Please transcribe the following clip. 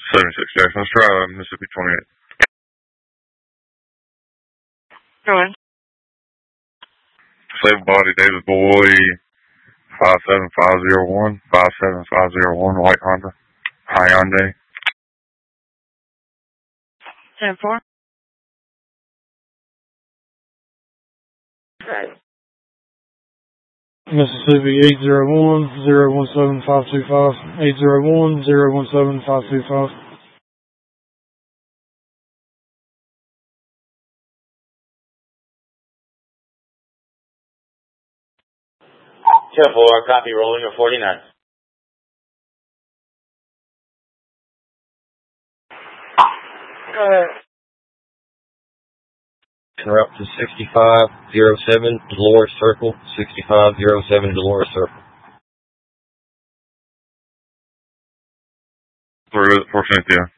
76 Jackson. Let's try Mississippi 28. Go ahead. Save body, David Boy, 57501, 57501, white Honda, Hyundai. 10-4. Mississippi 801-017-525, 801-017-525. Copy, rolling at 49. Go ahead. Route to 6507 Dolores Circle, 6507 Dolores Circle. We're at 4 Cynthia.